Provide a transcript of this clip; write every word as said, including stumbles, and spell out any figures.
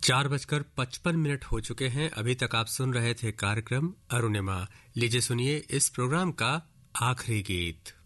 चार बजकर पचपन मिनट हो चुके हैं। अभी तक आप सुन रहे थे कार्यक्रम अरुणिमा। लीजिए सुनिए इस प्रोग्राम का आखिरी गीत।